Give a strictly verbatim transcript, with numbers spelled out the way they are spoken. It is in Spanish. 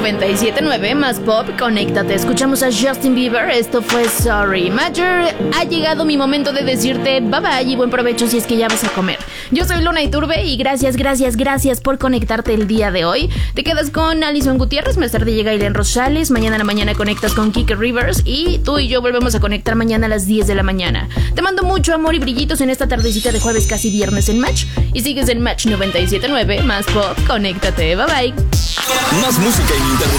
noventa y siete punto nueve más pop, conéctate. Escuchamos a Justin Bieber, esto fue Sorry. Major, ha llegado mi momento de decirte bye bye y buen provecho si es que ya vas a comer. Yo soy Luna Iturbe y gracias, gracias, gracias por conectarte el día de hoy. Te quedas con Alison Gutiérrez, más tarde llega Aileen Rosales, mañana a la mañana conectas con Kike Rivers y tú y yo volvemos a conectar mañana a las diez de la mañana. Te mando mucho amor y brillitos en esta tardecita de jueves casi viernes en Match y sigues en Match noventa y siete punto nueve más pop, conéctate, bye bye. Más música ininterrumpida.